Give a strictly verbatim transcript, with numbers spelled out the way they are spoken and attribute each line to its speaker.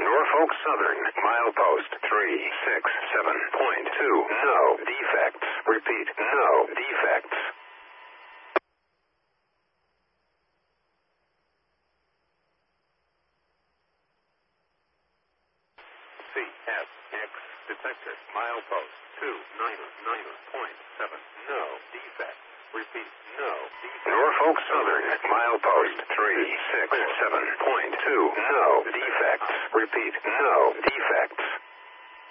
Speaker 1: Norfolk Southern, milepost three six seven point two. No defects. Repeat, no defects. C S X detector, milepost two nine nine point seven. No defects. Repeat, no defects. Norfolk Southern, milepost three six seven point two. No defects. Repeat, no defects.